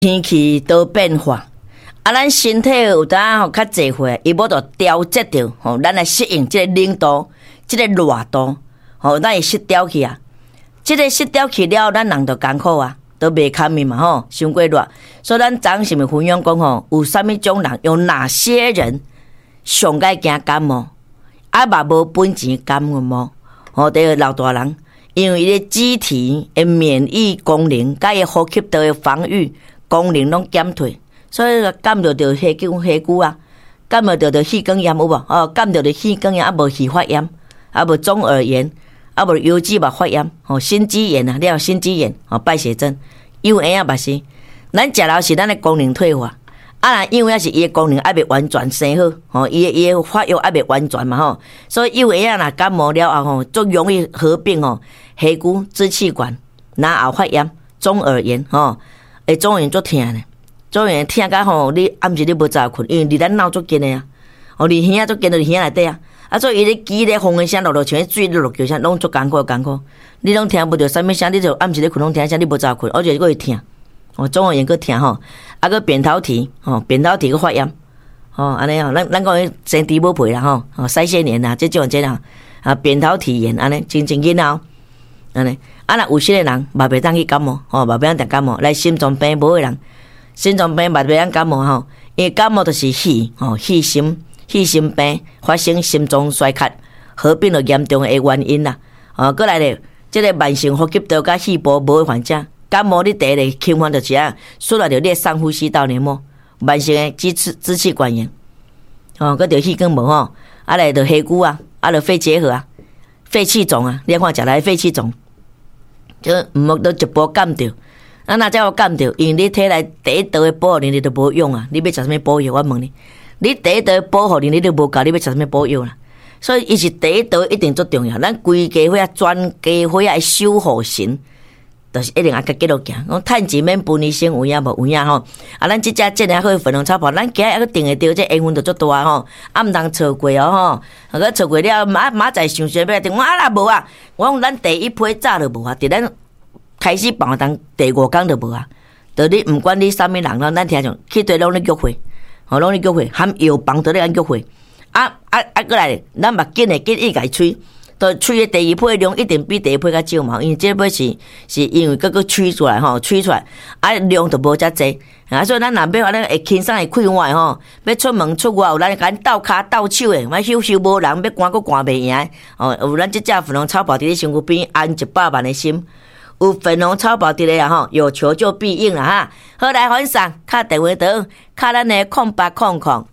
天气都变化，咱身体有当较济岁，伊要着调节着咱来适应这个冷度、这个热度，咱会失调去啊。这个失调去了，咱人就艰苦啊，都袂堪面嘛伤过热。所以咱昨是咪分享讲有啥物种人，有哪些人上该惊感冒，嘛无本钱感冒，第二老大人。因为伊的机体的免疫功能、甲伊呼吸道的防御功能拢减退，所以感冒着细菌啊，感冒着气管炎有无？感冒着气管炎无气发炎，无中耳炎，无腰肌肉发炎，心肌炎啊，了心肌炎，败血症，幼儿啊嘛是，咱食了是咱的功能退化。因为是伊的功能还未完全生好，伊的发育还未完全嘛所以幼儿啊，若感冒了后最容易合并气管、支气管，然后发炎、中耳炎中耳炎足痛呢，中耳炎痛甲你暗时你无早困，因为离咱脑足近的啊，离耳足近就离耳内底啊，所以伊咧机咧风的声落像水落叫声，拢足艰苦，你拢听不着啥物声，你就暗时咧困拢听声，你无早困，而且佫会痛。中耳炎佫痛佫扁桃体扁桃体佫发炎安尼咱讲生猪无皮啦腮腺炎啦，这种啦扁桃体炎安尼真紧安尼若有些人嘛袂当去感冒嘛袂当得感冒，来心脏病无的人，心脏病嘛袂当感冒因为感冒就是气心病发生心脏衰竭合并了严重的原因啦过来咧，这个慢性呼吸道甲气部无的患者。感冒你第一个轻患就是输入着你的上呼吸道黏膜，慢性的支气管炎，佮着气管无来着黑菇就肺结核肺气肿你看食来肺气肿，就毋好都一波感着。若才有感着，因为你体内第一道的保护能力都无用你要食啥物补药？我问你第一道的保护能力都无够，你要食啥物补药啦？所以伊是第一道一定最重要，咱规家伙全家伙的守护神。就是一定甲继续行，讲趁钱免分，你先有影无有影咱即只真好粉红草泡，咱今日还定会着，这缘分就足大毋通错过佮错过了，马在想要来定，我啦无我讲咱第一批早就无伫咱开始办当第5天就无就你毋管你啥物人咱听上去对拢咧约会，拢咧约会，含药房都咧约会，过来，咱目紧诶，紧伊家吹。就吹的第二批量一定比第一批较少嘛，因为这批是因为个吹出来吹出来，量就无遮济所以咱若要会轻松会开外要出门出外有咱敢斗骹斗手的，莫休无人，要赶佫赶袂赢有咱这只粉红草包伫咧身躯边，安100万的心，有粉红草包伫咧有求就必应啦好来分享，敲电话倒，敲咱的0800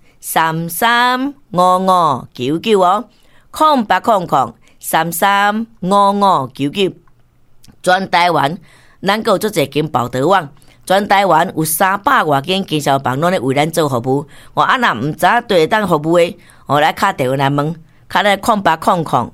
335599 0800。335599，全台湾咱有足侪间报道网，全台湾有300多间经销房拢咧为咱做服务。若毋知对当服务的，来敲电话来问，敲来0800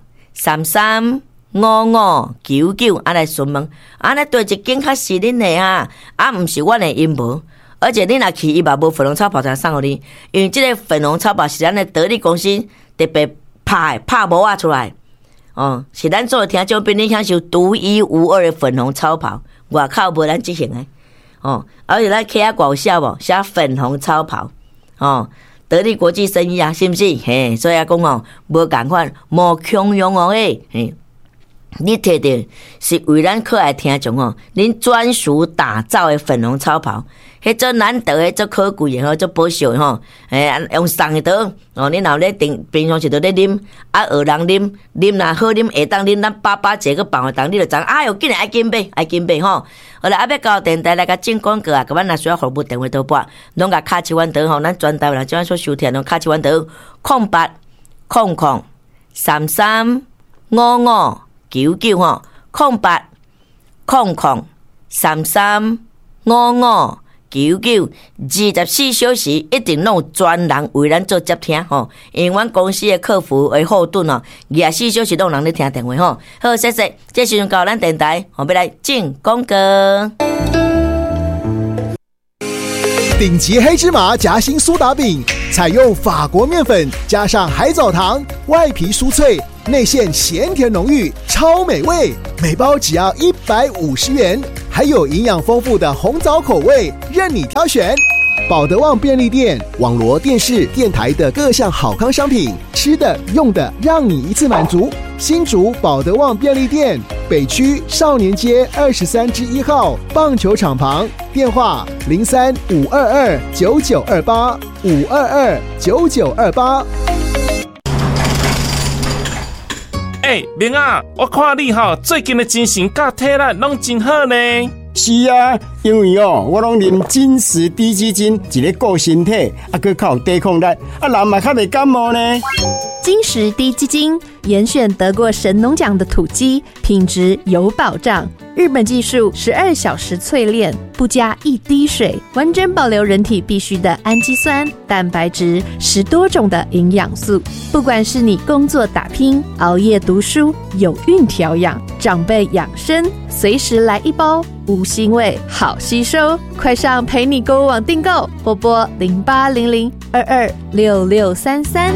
335599，来询问。来对一间较是恁的毋是阮的因无。而且你若去伊嘛无粉红草包才送互你，因为这个粉红草包是咱的得力公司特别拍模出来。是咱做的听众比你享受独一无二的粉红超跑，外口无咱这型的而且咱 K 挂写无写粉红超跑得力国际生意是不是？所以讲无共款，无强用你摕到是为咱可爱听众恁专属打造的粉红超跑，迄做难得的，做可贵的做保守的用送的倒你若咧平常时都咧啉学人啉若好啉会当啉，咱爸一个放互当，你就知哟，紧来爱紧买好来要到电台来甲进广告甲阮若需要服务电话倒拨，拢甲敲起阮倒咱全台湾即款所收听拢敲起阮倒0800 335599 0800 335599， 24小时一定拢有专人为咱做接听因为阮公司的客服为后盾24小时拢有人咧听电话好，谢谢，这时阵到咱电台要来进广告。 顶级黑芝麻夹心苏打饼，采用法国面粉加上海藻糖，外皮酥脆，内馅咸甜浓郁，超美味。每包只要150元。 还有营养丰富的红枣口味，任你挑选。保德旺便利店网罗电视、电台的各项好康商品，吃的、用的，让你一次满足。新竹保德旺便利店，北区少年街23-1号棒球场旁，电话03-522-9928，522-9928。 明啊，我看你最近的精神甲体力拢真好呢。 是啊，因为我拢啉金石低基金，一个顾身体，还较有抵抗力，人嘛较袂感冒呢。 金石低基金严选得过神农奖的土鸡，品质有保障。日本技术12小时淬炼，不加一滴水，完整保留人体必需的氨基酸、蛋白质，10多种的营养素。不管是你工作打拼、熬夜读书、有孕调养、长辈养生，随时来一包，无腥味，好吸收。快上陪你购物网订购，拨拨0800226633。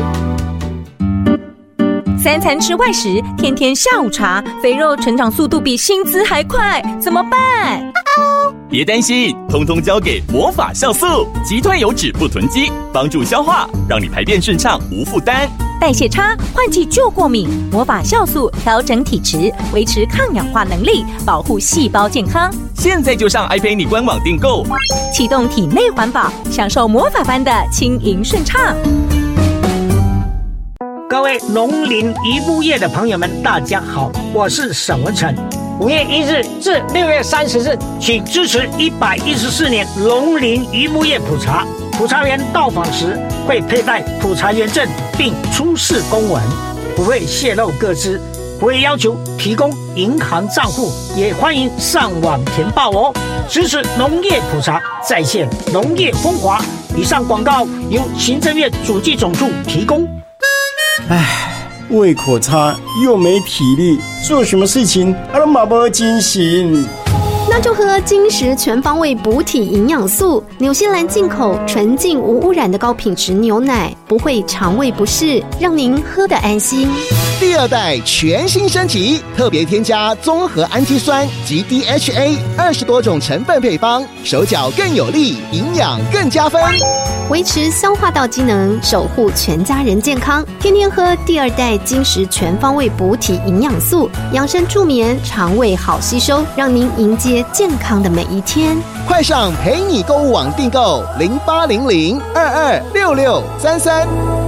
3餐吃外食，天天下午茶，肥肉成长速度比薪资还快，怎么办？ 别担心，通通交给魔法酵素，击退油脂不囤积，帮助消化，让你排便顺畅无负担。 代谢差，换季就过敏，魔法酵素调整体质，维持抗氧化能力，保护细胞健康。 现在就上爱陪你官网订购， 启动体内环保，享受魔法般的轻盈顺畅。 各位农林渔牧业的朋友们，大家好，我是沈文成。5月1日至6月30日，请支持114年农林渔牧业普查。普查员到访时会佩戴普查员证，并出示公文，不会泄露个资，不会要求提供银行账户，也欢迎上网填报哦。支持农业普查，再现农业风华。以上广告由行政院主计总处提供。 胃口差又没体力，做什么事情都没精神。 那就喝金石全方位补体营养素，纽西兰进口纯净无污染的高品质牛奶，不会肠胃不适，让您喝得安心。 第2代全新升级，特别添加综合氨基酸及 DHA 20多种成分配方，手脚更有力，营养更加分， 维持消化道机能，守护全家人健康。天天喝第2代金石全方位补体营养素，养生助眠，肠胃好吸收，让您迎接健康的每一天。 快上陪你购物网订购0800226633。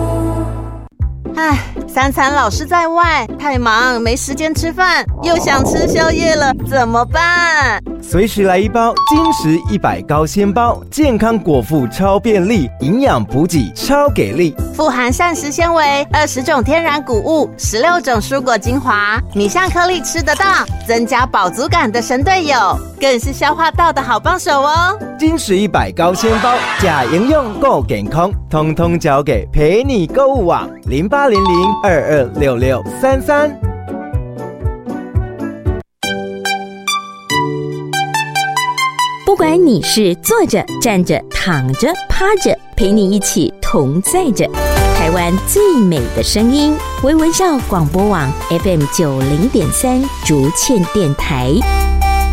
3餐老是在外，太忙没时间吃饭，又想吃宵夜了，怎么办？ 随时来一包金石100高纤包，健康果腹超便利，营养补给超给力， 富含膳食纤维、20种天然谷物、16种蔬果精华，米香颗粒吃得到，增加饱足感的神队友，更是消化道的好帮手哦。 金石100高纤包，假营养够健康，通通交给陪你购物网0800226633。 不管你是坐着、站着、躺着、趴着，陪你一起同在着。台湾最美的声音，微文笑广播网 FM90.3竹堑电台。